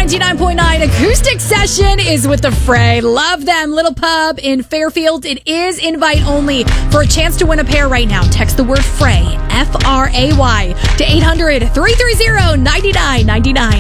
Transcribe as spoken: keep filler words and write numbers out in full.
ninety-nine point nine Acoustic Session is with the Fray. Love them. Little Pub in Fairfield. It is invite only. For a chance to win a pair right now, text the word Fray, F R A Y, to eight hundred, three three zero, nine nine nine nine.